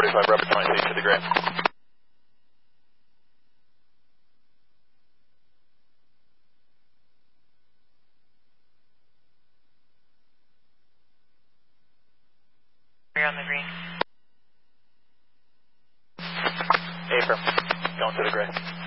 45 Bravo 26 to the gray. You're on the green. Affirm. Going to the gray.